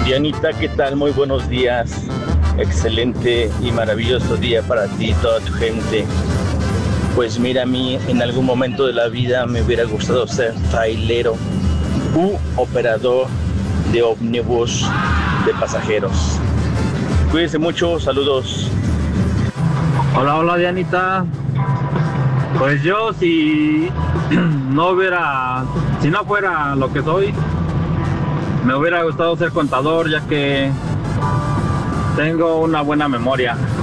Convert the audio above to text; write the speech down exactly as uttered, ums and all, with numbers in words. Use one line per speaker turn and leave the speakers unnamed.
Dianita, ¿qué tal? Muy buenos días. Excelente y maravilloso día para ti y toda tu gente. Pues mira, a mí en algún momento de la vida me hubiera gustado ser trailero u operador de ómnibus de pasajeros. Cuídense mucho, saludos.
Hola, hola Dianita. Pues yo si no hubiera, si no fuera lo que soy, me hubiera gustado ser contador, ya que tengo una buena memoria.